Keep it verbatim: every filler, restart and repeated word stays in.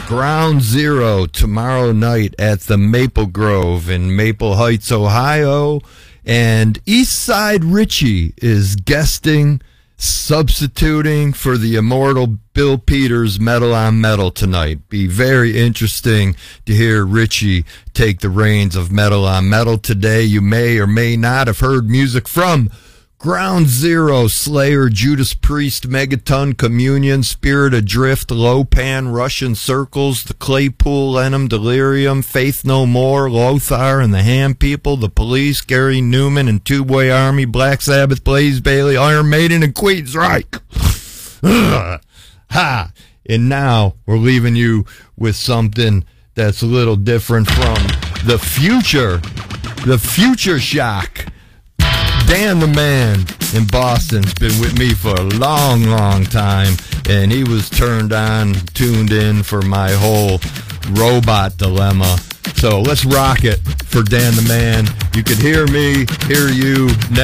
Ground Zero tomorrow night at the Maple Grove in Maple Heights, Ohio. And Eastside Richie is guesting, substituting for the immortal Bill Peters Metal on Metal tonight. Be very interesting to hear Richie take the reins of Metal on Metal today. You may or may not have heard music from Ground Zero, Slayer, Judas Priest, Megaton, Communion, Spirit Adrift, Lopan, Russian Circles, The Claypool, Enum, Delirium, Faith No More, Lothar and the Ham People, The Police, Gary Newman and Two-Way Army, Black Sabbath, Blaze Bailey, Iron Maiden, and Queensryche. Ha! And now we're leaving you with something that's a little different from the future, the Future Shock. Dan the Man in Boston's been with me for a long, long time, and he was turned on, tuned in for my whole robot dilemma. So let's rock it for Dan the Man. You can hear me, hear you next.